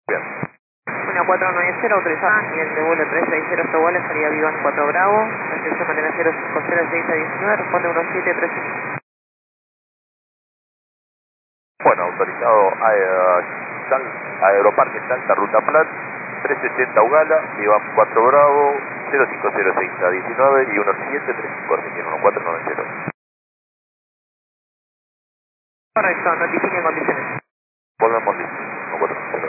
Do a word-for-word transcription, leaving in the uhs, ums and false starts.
Bien. uno cuatro nueve cero autorizada, nivel de vuelo tres seis cero global, estaría Vivan cuatro Bravo, recepción manera cero cinco cero seis a diecinueve, responde uno siete tres cinco. Bueno, autorizado a, a Aeroparque Santa Ruta Plat, trescientos sesenta Ugala, Vivan cuatro Bravo, cero cinco cero seis a diecinueve y uno siete tres cinco, Argentina uno cuatro nueve cero. Correcto, notifique condiciones. Volvemos listo.